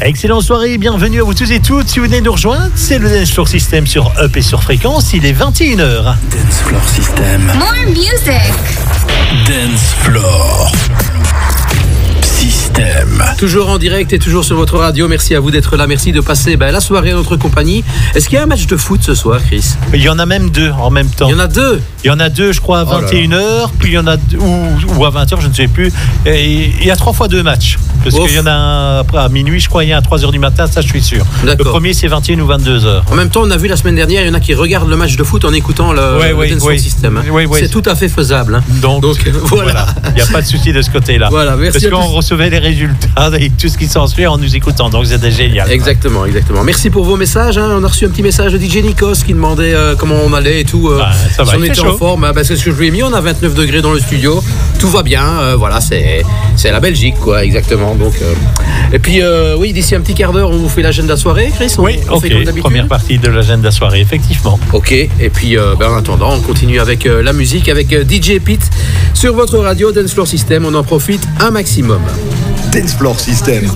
Excellente soirée, bienvenue à vous tous et toutes. Si vous venez nous rejoindre, c'est le Dance Floor System sur Up et sur Fréquence. Il est 21h. Dance Floor System. More music. Dance Floor System. Toujours en direct et toujours sur votre radio. Merci à vous d'être là. Merci de passer la soirée à notre compagnie. Est-ce qu'il y a un match de foot ce soir, Chris ? Il y en a même deux en même temps. Il y en a deux. Il y en a deux, je crois, à 21h, puis il y en a ou à 20h, je ne sais plus. Et il y a 3 fois 2 matchs. Parce qu'il y en a un après à minuit, je crois, il y a un à 3h du matin, ça je suis sûr. D'accord. Le premier c'est 21 ou 22h. En même temps, on a vu la semaine dernière, il y en a qui regardent le match de foot en écoutant le Dance Floor System. Oui. C'est tout à fait faisable. Donc voilà. Il n'y a pas de souci de ce côté-là. Voilà, merci. Parce qu'on recevait les résultats et tout ce qui s'ensuit en nous écoutant. Donc c'était génial. Exactement. Merci pour vos messages. On a reçu un petit message de DJ Nikos qui demandait comment on allait et tout. Ça va, si on était en forme. C'est ce que je lui ai mis. On a 29 degrés dans le studio. Tout va bien. Voilà, c'est la Belgique, quoi, exactement. Donc, et puis, d'ici un petit quart d'heure, on vous fait l'agenda soirée, Chris. Oui, ok. Première partie de l'agenda soirée, effectivement. Ok. Et puis, en attendant, on continue avec la musique, avec DJ Pete sur votre radio Dance Floor System. On en profite un maximum. Dance Floor System.